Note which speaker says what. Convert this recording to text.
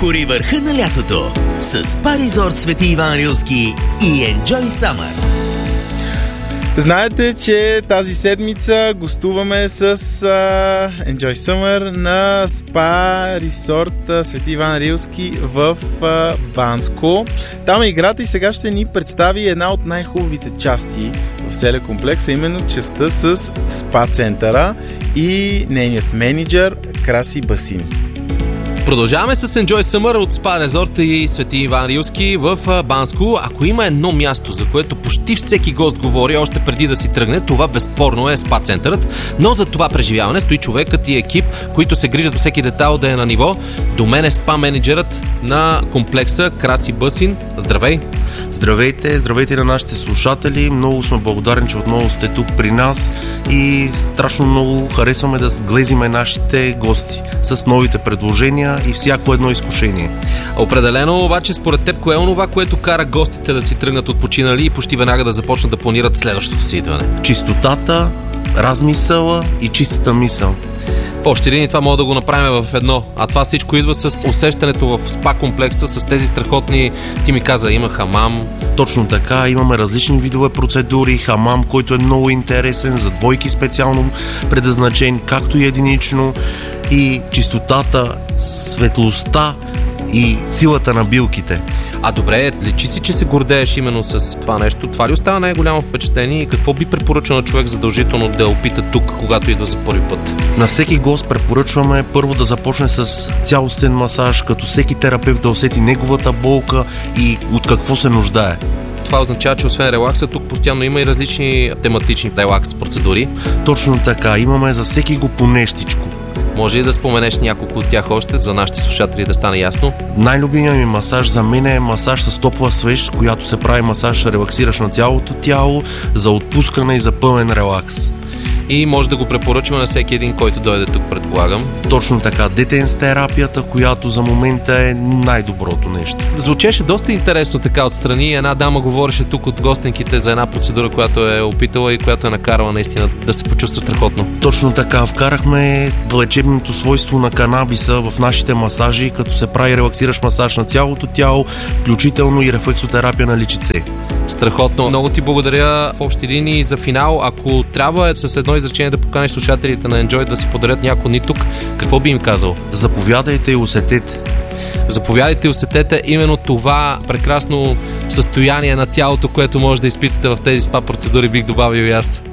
Speaker 1: покори върха на лятото с Спа Резорт Свети Иван Рилски и Enjoy Summer.
Speaker 2: Знаете, че тази седмица гостуваме с Enjoy Summer на Спа Резорт Свети Иван Рилски в Банско. Там е играта и сега ще ни представи една от най-хубавите части в целия комплекс, а именно частта с спа центъра и нейният менеджер Краси Басин.
Speaker 3: Продължаваме с Enjoy Summer от Спа Резорт и Свети Иван Рилски в Банско. Ако има едно място, за което почти всеки гост говори още преди да си тръгне, това безспорно е спа центърът. Но за това преживяване стои човекът и екип, които се грижат всеки детайл да е на ниво. До мен е спа менеджерът на комплекса Краси Басин. Здравей!
Speaker 4: Здравейте на нашите слушатели. Много сме благодарни, че отново сте тук при нас и страшно много харесваме да глезиме нашите гости с новите предложения и всяко едно изкушение.
Speaker 3: Определено, обаче, според теб, кое е онова, което кара гостите да си тръгнат от починали и почти веднага да започнат да планират следващото си идване?
Speaker 4: Чистотата, размисъла и чистата мисъл.
Speaker 3: В общи линии това мога да го направим в едно. А това всичко идва с усещането в спа комплекса, с тези страхотни, ти ми каза, има хамам.
Speaker 4: Точно така, имаме различни видове процедури, хамам, който е много интересен, за двойки специално предназначен, както и единично, и чистотата, светлостта и силата на билките.
Speaker 3: А добре, личи си, че се гордееш именно с това нещо. Това ли остава най-голямо впечатление и какво би препоръчал на човек задължително да опита тук, когато идва за първи път?
Speaker 4: На всеки гост препоръчваме първо да започне с цялостен масаж, като всеки терапевт да усети неговата болка и от какво се нуждае.
Speaker 3: Това означава, че освен релакса, тук постоянно има и различни тематични релакс процедури.
Speaker 4: Точно така, имаме за всеки го по нещичко.
Speaker 3: Може ли да споменеш няколко от тях още, за нашите слушатели да стане ясно?
Speaker 4: Най-любимият ми масаж за мен е масаж с топла свеж, която се прави масаж, релаксираш на цялото тяло, за отпускане и за пълен релакс.
Speaker 3: И може да го препоръчваме на всеки един, който дойде тук, предполагам.
Speaker 4: Точно така, детенс терапията, която за момента е най-доброто нещо.
Speaker 3: Звучеше доста интересно така отстрани. Една дама говореше тук от гостенките за една процедура, която е опитала и която е накарала наистина да се почувства страхотно.
Speaker 4: Точно така, вкарахме лечебното свойство на канабиса в нашите масажи, като се прави релаксиращ масаж на цялото тяло, включително и рефлексотерапия на личице.
Speaker 3: Страхотно. Много ти благодаря в общи линии. За финал, ако трябва с едно изречение да поканиш слушателите на Enjoy да си подарят някой ни тук, какво би им казал?
Speaker 4: Заповядайте и усетете.
Speaker 3: Заповядайте и усетете именно това прекрасно състояние на тялото, което може да изпитате в тези спа процедури, бих добавил и аз.